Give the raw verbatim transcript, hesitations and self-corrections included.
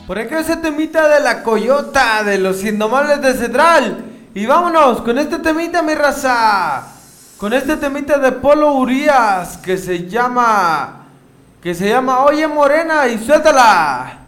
Por acá ese temita de la coyota, de los indomables de Cedral. Y vámonos con este temita, mi raza. Con este temita de Polo Urias, que se llama... Que se llama Oye Morena, y suéltala.